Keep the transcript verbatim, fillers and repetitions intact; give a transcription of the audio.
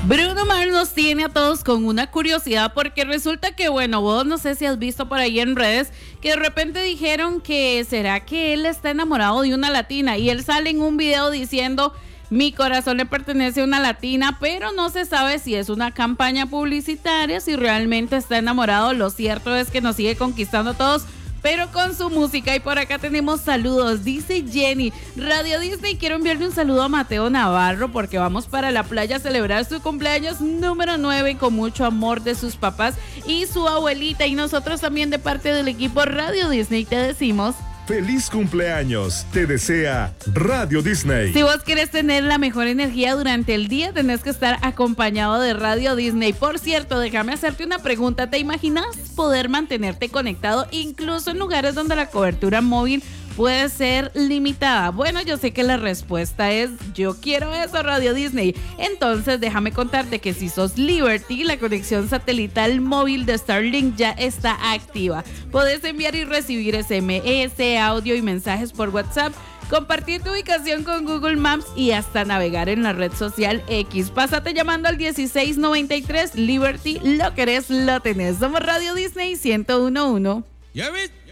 Bruno Mars nos tiene a todos con una curiosidad porque resulta que, bueno, vos no sé si has visto por ahí en redes que de repente dijeron que será que él está enamorado de una latina y él sale en un video diciendo mi corazón le pertenece a una latina, pero no se sabe si es una campaña publicitaria, si realmente está enamorado. Lo cierto es que nos sigue conquistando a todos, pero con su música. Y por acá tenemos saludos. Dice Jenny, Radio Disney, quiero enviarle un saludo a Mateo Navarro porque vamos para la playa a celebrar su cumpleaños número nueve con mucho amor de sus papás y su abuelita. Y nosotros también de parte del equipo Radio Disney te decimos ¡feliz cumpleaños! Te desea Radio Disney. Si vos querés tener la mejor energía durante el día, tenés que estar acompañado de Radio Disney. Por cierto, déjame hacerte una pregunta. ¿Te imaginas poder mantenerte conectado incluso en lugares donde la cobertura móvil puede ser limitada? Bueno, yo sé que la respuesta es yo quiero eso, Radio Disney. Entonces déjame contarte que si sos Liberty, la conexión satelital móvil de Starlink ya está activa. Podés enviar y recibir S M S, audio y mensajes por WhatsApp, compartir tu ubicación con Google Maps y hasta navegar en la red social X. Pásate llamando al dieciséis noventa y tres. Liberty, lo querés, lo tenés. Somos Radio Disney ciento uno punto uno. ¿Ya ves?